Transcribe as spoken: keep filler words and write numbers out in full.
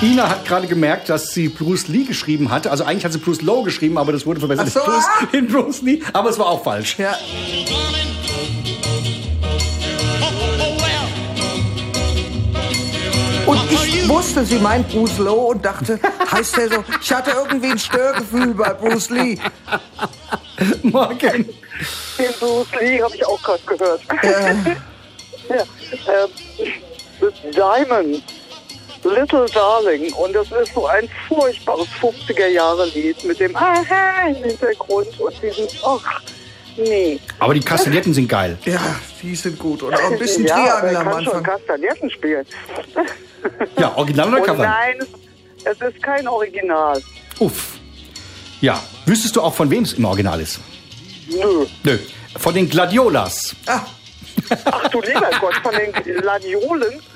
Ina hat gerade gemerkt, dass sie Bruce Lee geschrieben hatte. Also eigentlich hat sie Bruce Lowe geschrieben, aber das wurde verbessert Ach so, Bruce, ah. in Bruce Lee. Aber es war auch falsch. Ja. Und ich wusste, sie meint Bruce Lowe und dachte, heißt der so, ich hatte irgendwie ein Störgefühl bei Bruce Lee. Morgen. Den Bruce Lee habe ich auch gerade gehört. Ja. Ja, ähm, das Diamond, Little Darling. Und das ist so ein furchtbares fünfziger-Jahre-Lied mit dem Aha im Hintergrund und diesem, ach, nee. Aber die Kastagnetten sind geil. Ja, die sind gut. Und auch ein bisschen ja, Triangel er am kann schon Anfang. Kastagnetten spielen. Ja, Original oder Und Cover? nein, es ist kein Original. Uff. Ja, wüsstest du auch, von wem es im Original ist? Nö. Nö. Von den Gladiolas. Ah. Ach du lieber Gott, von den Gladiolen.